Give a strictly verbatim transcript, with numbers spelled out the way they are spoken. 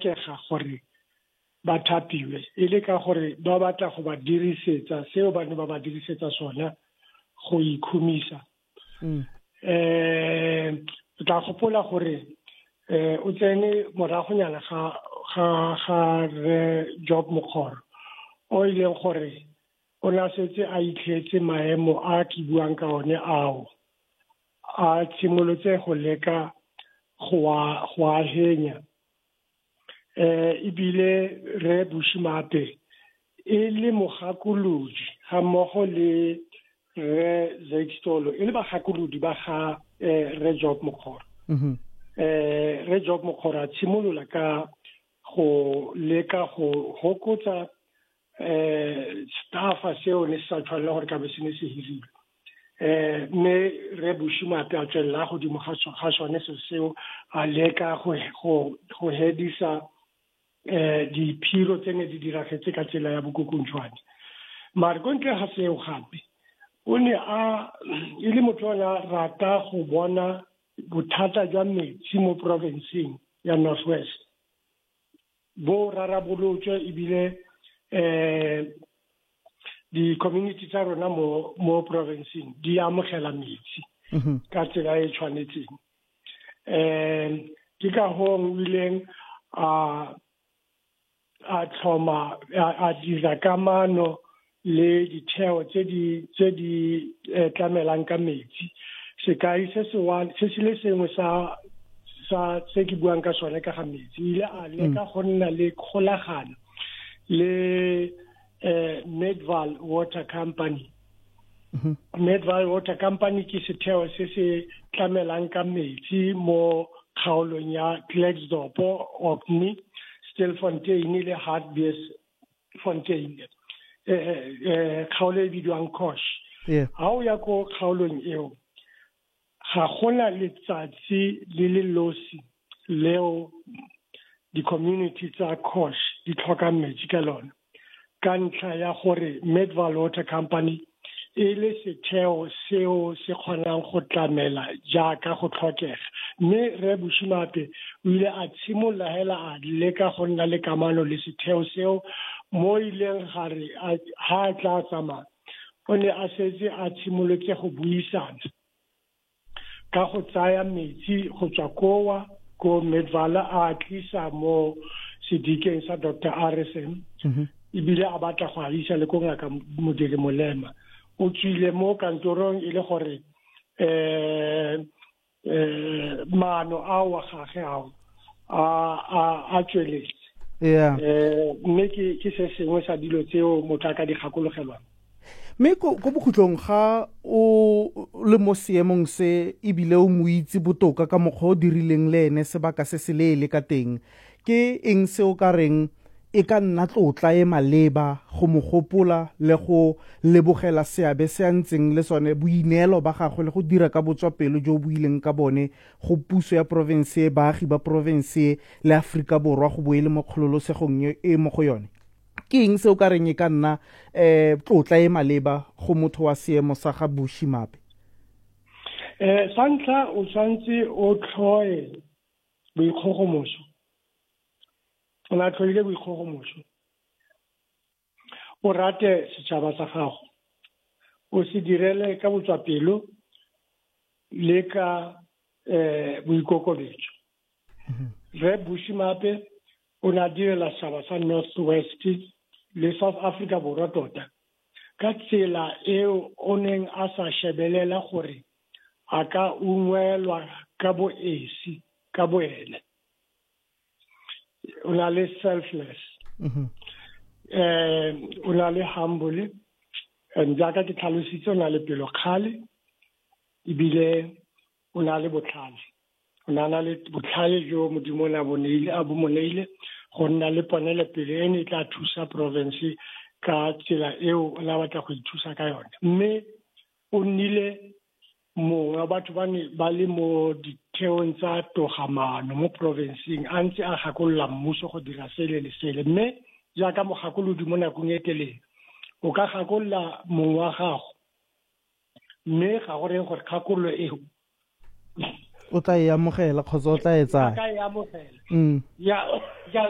tlhokega gore ba thapiwe e le ka gore ba batla go ba dirisetsa seo ba ne ba ba dirisetsa sona go ikhumisa um tla gopola gore um o tsene moragonyana ga ga ga re Job Mokgoro o ileng gore o na setse a itlhetse maemo a ke buang ka one ao a tshimolotse go leka go a henya um ebile re Bushimate e le mogakolodi ga mmogo le re Zakestolo e le bagakolodi ba ga re Job Mokgoro um re Job Mokgoro a tshimolola ka go leka go hokotsa um staffa seo ne sa tshwanela gore ka be se ne se hirilwe um mme re Bushimate a tswelela godimo ga sone se seo a leka go hedisa um diphiro tse ne di diragetse ka tsela ya bokokontshwane mare ko ntle ga seo gape o ne a e le motho a rata go bona bothata jwa metsi mo provinceng ya Northwest bo rarabolotswe ebile um di-community tsa rona mo mo provinceng di amogela metsi ka tsela e tshwanetseng um ke ka hoo o ileng a a tlhoma a dira kamano le ditheo tse di tse di tlamelang ka metsi sekai se se le sengwe sa sa se ke buang ka sone ka ga metsi ile a leka go nna le kgolagano le uh, Medval Water Company. Mm-hmm. Medval Water Company ke setheo se se tlamelang ka metsi mo kgaolong ya Klerksdorp, Orkney, Stilfontein le Hartbeesfontein. Eh eh kgaolo e bidiwang Kosh. Yeah. Ha o ya ko kgaolong eo ga gona letsatsi le le losi leo di-community tsa Kosh di tlhoka metsi ka lona ka ntlha ya gore Medval Water Company e le setheo seo se kgonang go tlamela jaaka go tlhokega mme re Bushimate o ile a tshimolla hela a leka go nna le kamano le setheo seo mo ileng gare ha tla tsamaya o ne a setse a tshimolotse go buisana ka go tsaya metsi go tswa kowa ko Medval a tlisa mo sedikeng sa Doctor Harrison ebile a batla go a isa le ko ngaka Modiri Molema o tswile mo kantorong e le gore eh eh mano a wa gage ao a a tsweletse yeah eh mme ke ke se sengwe sa dilo tseo motho a ka di gakologelwang mme go go bokhutlong ga o le mo seemong se ebile o mo itse botoka ka mokgwa o dirileng le ene sebaka se se leele ka teng ke eng se o ka reng e ka nna tlotla e maleba go mo gopola le go lebogela seabe se a ntseng le sone boineelo ba gagwe le go dira ka botswapelo jo bo ileng ka bone go puso ya province baagi ba province le Afrika Borwa go boele mo kgololosegong e mo go yone ke eng se o ka reng e ka nna eh tlotla e maleba go motho wa seemo sa ga Bushimate eh santla o santse o tlhoe boikgogomoso o na tlhoile boikgogomoso o rate setšhaba sa gago o se direle ka botswapelo le ka eh boikokobetso re Bushimate o na direla setšhaba sa Northwest le South Africa borwa tota ka tsela eo o neng a sa shebelela gore a ka ungwelwa ka boesi ka boele o na le selfless eh o na le humble and jaaka ke tlhalositse o na le pelo kgale ebile o na le botlhale o na le botlhale jo Modimo na boneile a bo moneile go nna le ponele pele ene tla thusa province ka tsela eo o la batla go ithusa ka yona mme o nnile mo wa batho ba ne ba le mo ditheong tsa togamano mo provinceng a ntse a gakolola mmuso go dira sele le sele mme jaaka mogakolodi mo nakong e telele o ka gakolola mong wa gago mme ga go reng gore kgakololo eo o tla e amogela kgotsa o tla e tsaya ka e amogela mm ya